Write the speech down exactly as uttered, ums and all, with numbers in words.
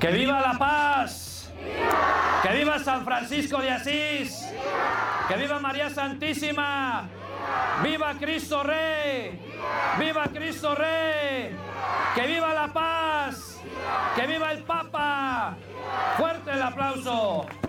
¡Que viva la paz! ¡Que viva San Francisco de Asís! ¡Que viva María Santísima! ¡Viva Cristo Rey! ¡Viva Cristo Rey! ¡Que viva la paz! ¡Que viva el Papa! ¡Fuerte el aplauso!